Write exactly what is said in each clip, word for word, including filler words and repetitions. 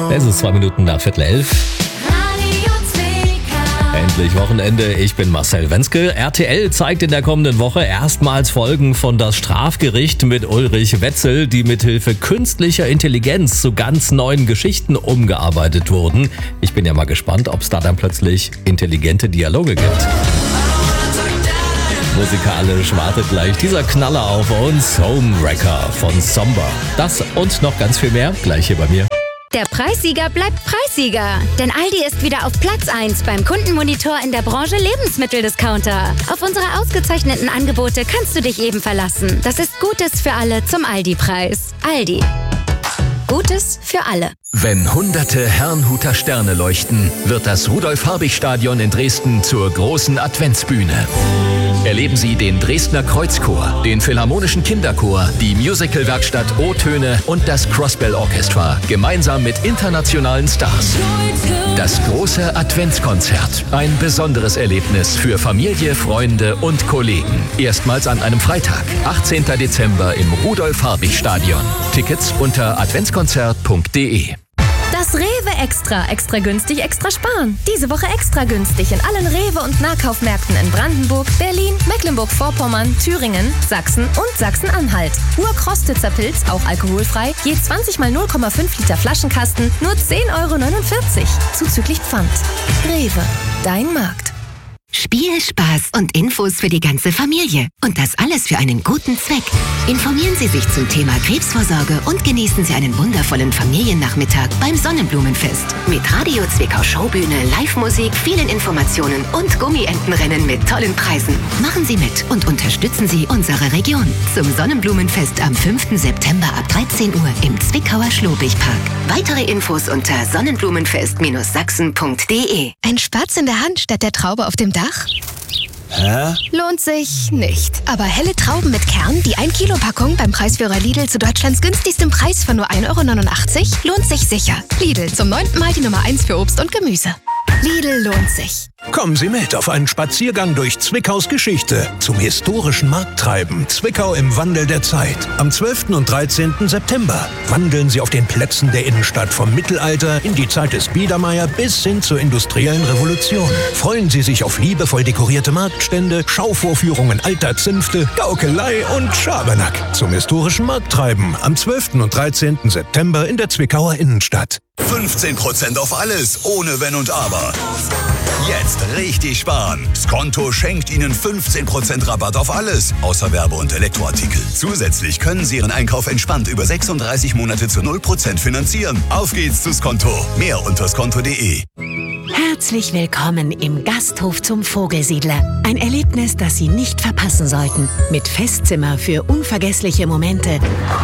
Es ist zwei Minuten nach Viertel elf. Endlich Wochenende, ich bin Marcel Wenzke. R T L zeigt in der kommenden Woche erstmals Folgen von Das Strafgericht mit Ulrich Wetzel, die mithilfe künstlicher Intelligenz zu ganz neuen Geschichten umgearbeitet wurden. Ich bin ja mal gespannt, ob es da dann plötzlich intelligente Dialoge gibt. Musikalisch wartet gleich dieser Knaller auf uns, Homewrecker von Somber. Das und noch ganz viel mehr, gleich hier bei mir. Der Preissieger bleibt Preissieger, denn Aldi ist wieder auf Platz eins beim Kundenmonitor in der Branche Lebensmitteldiscounter. Auf unsere ausgezeichneten Angebote kannst du dich eben verlassen. Das ist Gutes für alle zum Aldi-Preis. Aldi. Gutes für alle. Wenn hunderte Herrnhuter Sterne leuchten, wird das Rudolf-Habich-Stadion in Dresden zur großen Adventsbühne. Erleben Sie den Dresdner Kreuzchor, den Philharmonischen Kinderchor, die Musicalwerkstatt O-Töne und das Crossbell Orchestra gemeinsam mit internationalen Stars. Das große Adventskonzert. Ein besonderes Erlebnis für Familie, Freunde und Kollegen. Erstmals an einem Freitag, achtzehnten Dezember im Rudolf-Habich-Stadion. Tickets unter adventskonzert punkt de. Das Rewe Extra. Extra günstig, extra sparen. Diese Woche extra günstig in allen Rewe- und Nahkaufmärkten in Brandenburg, Berlin, Mecklenburg-Vorpommern, Thüringen, Sachsen und Sachsen-Anhalt. Urkrostitzer Pilz, auch alkoholfrei, je zwanzig mal null Komma fünf Liter Flaschenkasten, nur zehn Euro neunundvierzig. Zuzüglich Pfand. Rewe, dein Markt. Spiel, Spaß und Infos für die ganze Familie. Und das alles für einen guten Zweck. Informieren Sie sich zum Thema Krebsvorsorge und genießen Sie einen wundervollen Familiennachmittag beim Sonnenblumenfest. Mit Radio Zwickau Showbühne, Live-Musik, vielen Informationen und Gummientenrennen mit tollen Preisen. Machen Sie mit und unterstützen Sie unsere Region. Zum Sonnenblumenfest am fünften September ab dreizehn Uhr im Zwickauer Schlobigpark. Weitere Infos unter sonnenblumenfest sachsen punkt de. Ein Spatz in der Hand statt der Traube auf dem Dach? Hä? Lohnt sich nicht. Aber helle Trauben mit Kern, die ein Kilo Packung beim Preisführer Lidl zu Deutschlands günstigstem Preis von nur ein Euro neunundachtzig, lohnt sich sicher. Lidl, zum neunten Mal die Nummer eins für Obst und Gemüse. Lidl lohnt sich. Kommen Sie mit auf einen Spaziergang durch Zwickaus Geschichte zum historischen Markttreiben Zwickau im Wandel der Zeit. Am zwölften und dreizehnten September wandeln Sie auf den Plätzen der Innenstadt vom Mittelalter in die Zeit des Biedermeier bis hin zur industriellen Revolution. Freuen Sie sich auf liebevoll dekorierte Marktstände, Schauvorführungen alter Zünfte, Gaukelei und Schabernack zum historischen Markttreiben am zwölften und dreizehnten September in der Zwickauer Innenstadt. fünfzehn Prozent auf alles, ohne Wenn und Aber. Jetzt richtig sparen. Skonto schenkt Ihnen fünfzehn Prozent Rabatt auf alles, außer Werbe- und Elektroartikel. Zusätzlich können Sie Ihren Einkauf entspannt über sechsunddreißig Monate zu null Prozent finanzieren. Auf geht's zu Skonto. Mehr unter skonto punkt de. Herzlich willkommen im Gasthof zum Vogelsiedler. Ein Erlebnis, das Sie nicht verpassen sollten. Mit Festzimmer für unvergessliche Momente,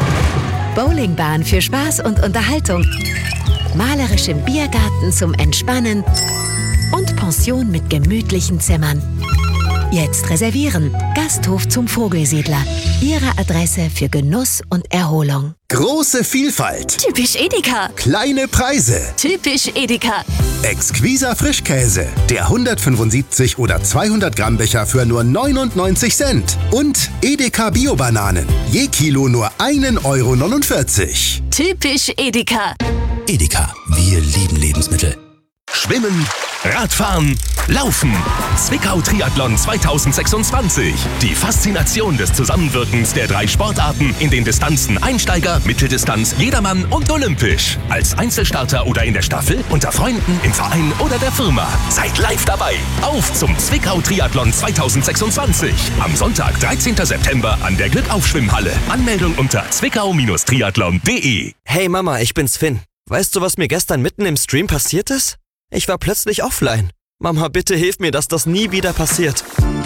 Bowlingbahn für Spaß und Unterhaltung, malerischem Biergarten zum Entspannen und Pension mit gemütlichen Zimmern. Jetzt reservieren. Gasthof zum Vogelsiedler. Ihre Adresse für Genuss und Erholung. Große Vielfalt. Typisch Edeka. Kleine Preise. Typisch Edeka. Exquiser Frischkäse. Der hundertfünfundsiebzig oder zweihundert Gramm Becher für nur neunundneunzig Cent. Und Edeka Bio-Bananen. Je Kilo nur ein Euro neunundvierzig. Typisch Edeka. Edeka, wir lieben Lebensmittel. Schwimmen, Radfahren, Laufen. Zwickau Triathlon zweitausendsechsundzwanzig. Die Faszination des Zusammenwirkens der drei Sportarten in den Distanzen Einsteiger, Mitteldistanz, Jedermann und Olympisch. Als Einzelstarter oder in der Staffel, unter Freunden, im Verein oder der Firma. Seid live dabei. Auf zum Zwickau Triathlon zweitausendsechsundzwanzig. Am Sonntag, dreizehnten September an der Glückaufschwimmhalle. Anmeldung unter zwickau triathlon punkt de. Hey Mama, ich bin's Finn. Weißt du, was mir gestern mitten im Stream passiert ist? Ich war plötzlich offline. Mama, bitte hilf mir, dass das nie wieder passiert.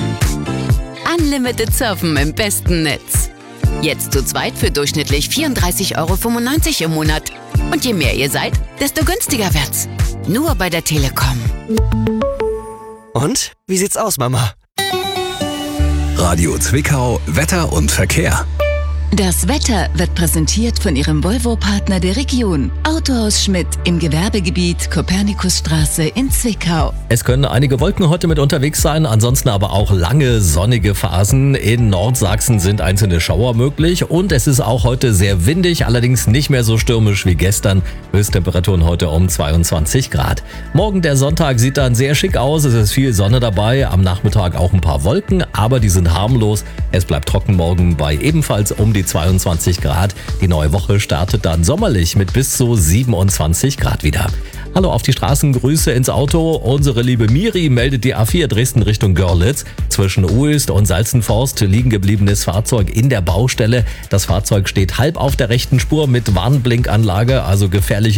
Unlimited Surfen im besten Netz. Jetzt zu zweit für durchschnittlich vierunddreißig Euro fünfundneunzig im Monat. Und je mehr ihr seid, desto günstiger wird's. Nur bei der Telekom. Und? Wie sieht's aus, Mama? Radio Zwickau, Wetter und Verkehr. Das Wetter wird präsentiert von Ihrem Volvo-Partner der Region. Autohaus Schmidt im Gewerbegebiet Kopernikusstraße in Zwickau. Es können einige Wolken heute mit unterwegs sein, ansonsten aber auch lange sonnige Phasen. In Nordsachsen sind einzelne Schauer möglich und es ist auch heute sehr windig, allerdings nicht mehr so stürmisch wie gestern. Höchsttemperaturen heute um zweiundzwanzig Grad. Morgen der Sonntag sieht dann sehr schick aus, es ist viel Sonne dabei, am Nachmittag auch ein paar Wolken, aber die sind harmlos. Es bleibt trocken morgen bei ebenfalls um die zweiundzwanzig Grad. Die neue Woche startet dann sommerlich mit bis zu siebenundzwanzig Grad wieder. Hallo auf die Straßen, Grüße ins Auto. Unsere liebe Miri meldet die A vier Dresden Richtung Görlitz. Zwischen Uelst und Salzenforst liegen gebliebenes Fahrzeug in der Baustelle. Das Fahrzeug steht halb auf der rechten Spur mit Warnblinkanlage, also gefährliche